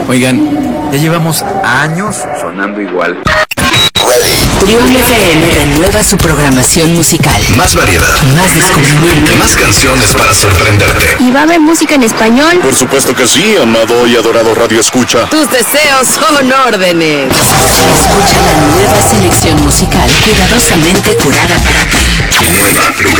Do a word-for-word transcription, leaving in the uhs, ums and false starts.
Oigan, ya llevamos años sonando igual. Trión F M renueva su programación musical. Más variedad, más descubrimiento, más canciones para sorprenderte. ¿Y va a haber música en español? Por supuesto que sí, amado y adorado Radio Escucha. Tus deseos son órdenes. Escucha la nueva selección musical cuidadosamente curada para ti. Nueva